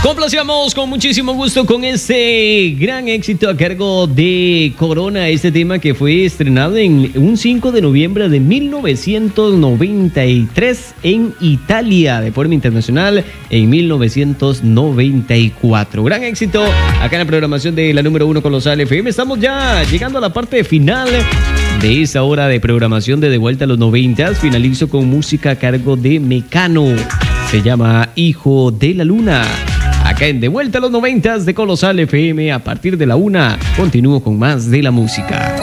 Complacíamos con muchísimo gusto con este gran éxito a cargo de Corona, este tema que fue estrenado en un 5 de noviembre de 1993 en Italia, de forma internacional en 1994. Gran éxito acá en la programación de la número 1 Colosal FM. Estamos ya llegando a la parte final de esa hora de programación de Vuelta a los 90. Finalizo con música a cargo de Mecano. Se llama Hijo de la Luna. Acá en De Vuelta a los 90 de Colosal FM, a partir de la 1, continúo con más de la música.